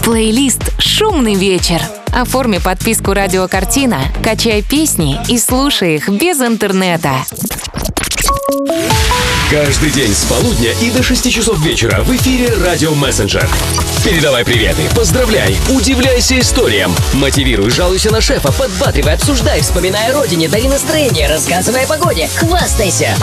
Плейлист «Шумный вечер». Оформи подписку «Радио Картина», качай песни и слушай их без интернета. Каждый день с полудня и до 6 часов вечера в эфире «Радио Мессенджер». Передавай приветы, поздравляй, удивляйся историям, мотивируй, жалуйся на шефа, подбадривай, обсуждай, вспоминай о родине, дари настроение, рассказывай о погоде, хвастайся.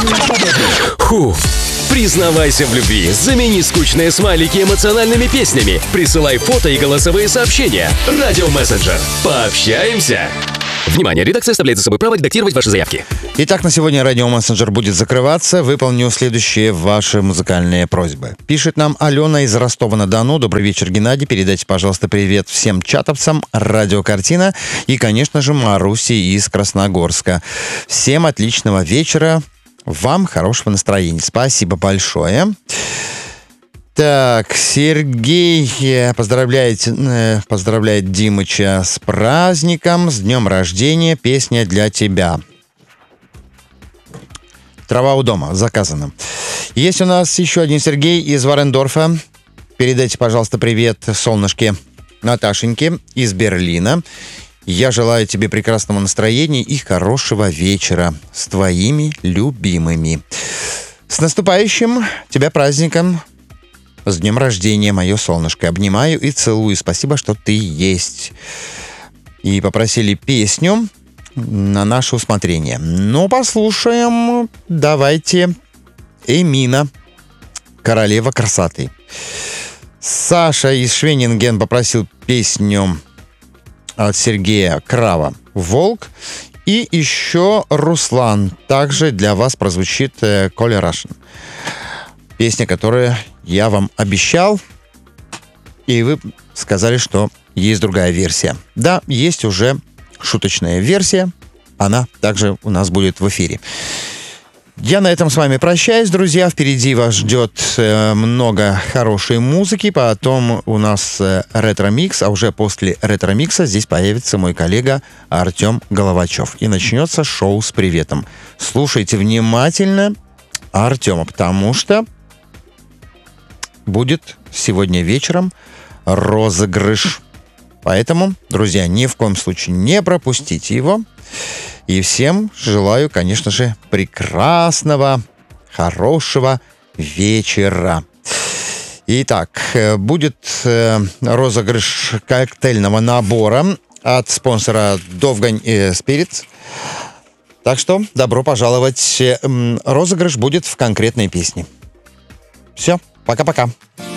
Признавайся в любви, замени скучные смайлики эмоциональными песнями, присылай фото и голосовые сообщения. «Радио Мессенджер». Пообщаемся! Внимание, редакция оставляет за собой право редактировать ваши заявки. Итак, на сегодня радио Мессенджер будет закрываться. Выполню следующие ваши музыкальные просьбы. Пишет нам Алена из Ростова-на-Дону. Добрый вечер, Геннадий. Передайте, пожалуйста, привет всем чатовцам, радио Картина и, конечно же, Маруси из Красногорска. Всем отличного вечера. Вам хорошего настроения. Спасибо большое. Так, Сергей поздравляет Димыча с праздником, с днем рождения, песня для тебя. Трава у дома, заказано. Есть у нас еще один Сергей из Варендорфа. Передайте, пожалуйста, привет солнышке Наташеньке из Берлина. Я желаю тебе прекрасного настроения и хорошего вечера с твоими любимыми. С наступающим тебя праздником! С днем рождения, мое солнышко. Обнимаю и целую. Спасибо, что ты есть. И попросили песню на наше усмотрение. Ну, послушаем. Давайте. Эмина. Королева красоты. Саша из Швенинген попросил песню от Сергея Крава «Волк». И еще Руслан. Также для вас прозвучит «Коля Рашин». Песня, которую я вам обещал, и вы сказали, что есть другая версия. Да, есть уже шуточная версия. Она также у нас будет в эфире. Я на этом с вами прощаюсь, друзья. Впереди вас ждет много хорошей музыки. Потом у нас ретро-микс. А уже после ретро-микса здесь появится мой коллега Артем Головачев. И начнется шоу с приветом. Слушайте внимательно Артема, потому что будет сегодня вечером розыгрыш. Поэтому, друзья, ни в коем случае не пропустите его. И всем желаю, конечно же, прекрасного, хорошего вечера. Итак, будет розыгрыш коктейльного набора от спонсора Довгань Spirits. Так что добро пожаловать. Розыгрыш будет в конкретной песне. Все, пока-пока.